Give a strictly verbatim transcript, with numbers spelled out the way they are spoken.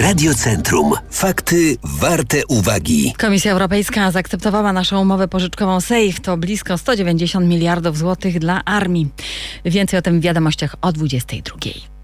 Radiocentrum. Fakty warte uwagi. Komisja Europejska zaakceptowała naszą umowę pożyczkową SAFE. To blisko sto dziewięćdziesiąt miliardów złotych dla armii. Więcej o tym w wiadomościach o dwudziestej drugiej.